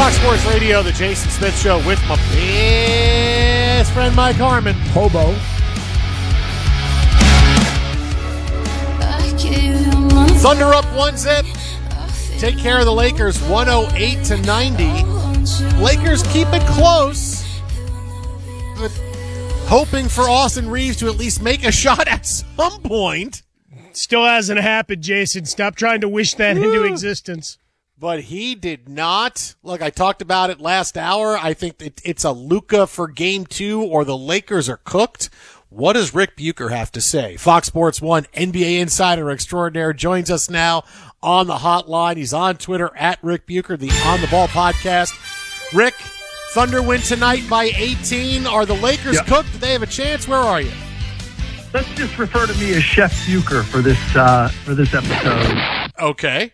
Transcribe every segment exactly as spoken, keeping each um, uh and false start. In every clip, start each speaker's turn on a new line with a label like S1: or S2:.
S1: Fox Sports Radio, the Jason Smith Show with my best friend Mike Harmon.
S2: Hobo.
S1: Thunder up one zip. Take care of the Lakers, one oh eight to ninety. Lakers keep it close, but hoping for Austin Reeves to at least make a shot at some point.
S3: Still hasn't happened, Jason. Stop trying to wish that into existence.
S1: But he did not. Look, I talked about it last hour. I think it, it's a Luka for game two, or the Lakers are cooked. What does Rick Bucher have to say? Fox Sports one N B A insider extraordinaire joins us now on the hotline. He's on Twitter at Rick Bucher, the On the Ball podcast. Rick, Thunder win tonight by eighteen. Are the Lakers
S4: yep.
S1: cooked? Do they have a chance? Where are you?
S4: Let's just refer to me as Chef Bucher for this uh, for this episode.
S1: Okay.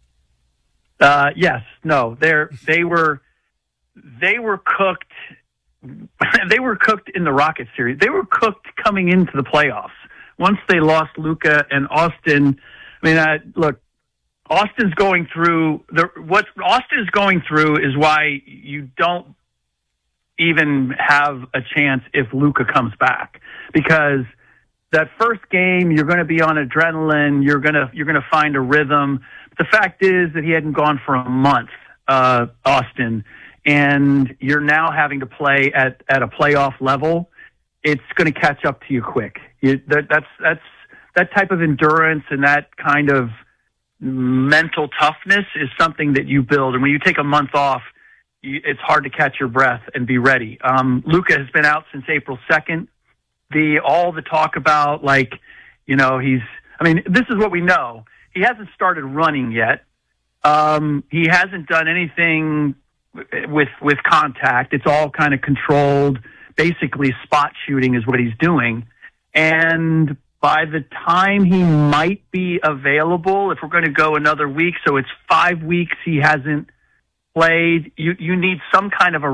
S4: Uh, yes, no, they're they were they were cooked. They were cooked in the Rockets series. They were cooked coming into the playoffs. Once they lost Luka and Austin, I mean, uh, look, Austin's going through the what Austin's going through is why you don't even have a chance if Luka comes back, because that first game you're going to be on adrenaline. You're gonna you're gonna find a rhythm. The fact is that he hadn't gone for a month, uh, Austin, and you're now having to play at, at a playoff level. It's going to catch up to you quick. You, that, that's that's that type of endurance and that kind of mental toughness is something that you build. And when you take a month off, you, it's hard to catch your breath and be ready. Um, Luka has been out since April second. The all the talk about, like, you know, he's. I mean, this is what we know. He hasn't started running yet. Um, he hasn't done anything with with contact. It's all kind of controlled. Basically, spot shooting is what he's doing. And by the time he might be available, if we're going to go another week, so it's five weeks he hasn't played, you, you need some kind of a